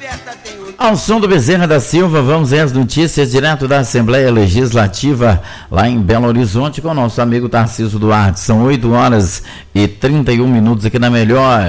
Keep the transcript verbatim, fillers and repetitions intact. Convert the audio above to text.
Ao som do Bezerra da Silva, vamos às notícias direto da Assembleia Legislativa lá em Belo Horizonte com o nosso amigo Tarcísio Duarte. São oito horas e trinta e um minutos aqui na Melhor.